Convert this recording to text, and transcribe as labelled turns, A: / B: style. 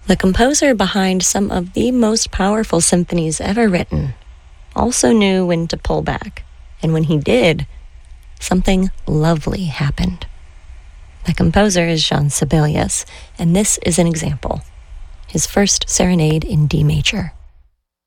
A: The composer behind some of the most powerful symphonies ever written also knew when to pull back, and when he did, something lovely happened. The composer is Jean Sibelius, and this is an example. His first serenade in D major.